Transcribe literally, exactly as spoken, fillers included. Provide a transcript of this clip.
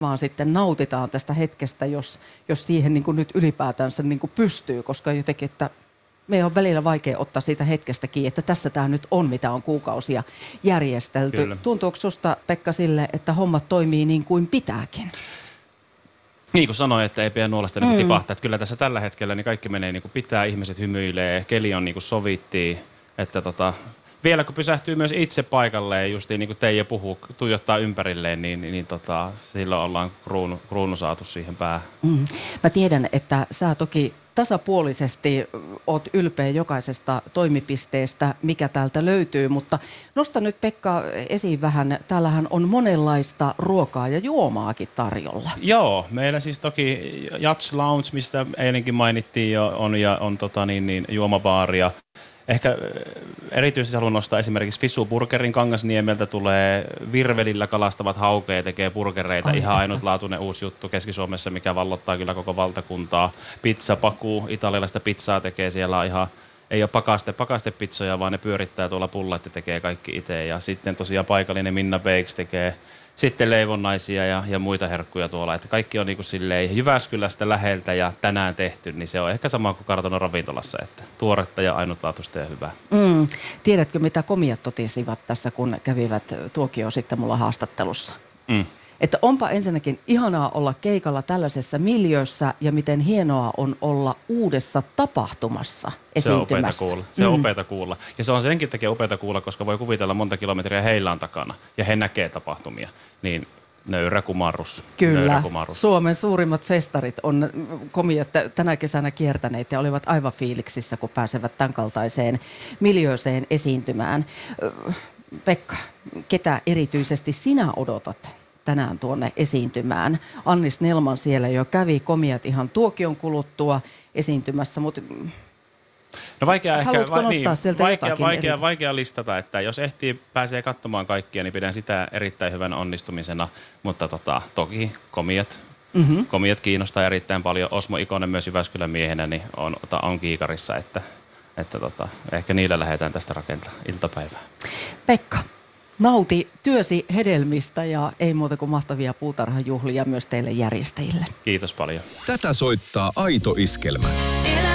vaan sitten nautitaan tästä hetkestä, jos, jos siihen niin kuin nyt ylipäätänsä niin kuin pystyy, koska jotenkin, että meidän on välillä vaikea ottaa siitä hetkestä kiinni, että tässä tämä nyt on, mitä on kuukausia järjestelty. Kyllä. Tuntuuko susta, Pekka, sille, että hommat toimii niin kuin pitääkin? Niin kuin sanoin, että ei pidä nuolesta mm. niin tipahtaa. Että kyllä tässä tällä hetkellä niin kaikki menee niin kuin pitää, ihmiset hymyilee, keli on niin kuin sovittiin, että tota... Vielä kun pysähtyy myös itse paikalleen, justiin niin kuin Teija puhuu, tuijottaa ympärilleen, niin, niin, niin tota, silloin ollaan kruunu, kruunu saatu siihen päähän. Mm. Mä tiedän, että sä toki tasapuolisesti oot ylpeä jokaisesta toimipisteestä, mikä täältä löytyy, mutta nosta nyt, Pekka, esiin vähän. Täällähän on monenlaista ruokaa ja juomaakin tarjolla. Joo, meillä siis toki Jats Lounge, mistä eilenkin mainittiin jo, on, ja on tota, niin, niin, juomabaaria. Ehkä erityisesti haluan nostaa esimerkiksi Fissu Burgerin Kangasniemeltä, tulee virvelillä kalastavat haukeja ja tekee burgereita. Ai, ihan ainutlaatuinen uusi juttu Keski-Suomessa, mikä vallottaa kyllä koko valtakuntaa. Pizza Paku, italialaista pizzaa tekee siellä ihan, ei ole pakaste, pakastepizzoja, vaan ne pyörittää tuolla pullat ja tekee kaikki itse. Ja sitten tosiaan paikallinen Minna Bakes tekee sitten leivonnaisia ja, ja muita herkkuja tuolla. Että kaikki on niin kuin silleen Jyväskylästä läheltä ja tänään tehty, niin se on ehkä sama kuin Kartanon ravintolassa, että tuoretta ja ainutlaatuista ja hyvää. Mm. Tiedätkö, mitä komiat totesivat tässä, kun kävivät tuokio sitten mulla haastattelussa? Mm. Että onpa ensinnäkin ihanaa olla keikalla tällaisessa miljöössä ja miten hienoa on olla uudessa tapahtumassa esiintymässä. Se on upeata kuulla. Se on mm. upeata kuulla. Ja se on senkin takia upeata kuulla, koska voi kuvitella monta kilometriä heillä on takana ja he näkee tapahtumia. Niin nöyrä kumarrus. Kyllä. Nöyrä kumarrus. Suomen suurimmat festarit on komiat tänä kesänä kiertäneet ja olivat aivan fiiliksissä, kun pääsevät tämän kaltaiseen miljööseen esiintymään. Pekka, ketä erityisesti sinä odotat tänään tuonne esiintymään? Annis Nelman siellä jo kävi, komiat ihan tuokion kuluttua esiintymässä, mutta no vaikea ehkä, haluatko va- nostaa niin, sieltä vaikea, jotakin? Vaikea, eri... vaikea listata, että jos ehtii pääsee katsomaan kaikkia, niin pidän sitä erittäin hyvänä onnistumisena, mutta tota, toki komiat, mm-hmm. komiat kiinnostaa erittäin paljon. Osmo Ikonen myös Jyväskylän miehenä niin on, on kiikarissa, että, että tota, ehkä niillä lähdetään tästä rakentaa iltapäivää. Pekka, nauti työsi hedelmistä ja ei muuta kuin mahtavia puutarhajuhlia myös teille järjestäjille. Kiitos paljon. Tätä soittaa Aito Iskelmä.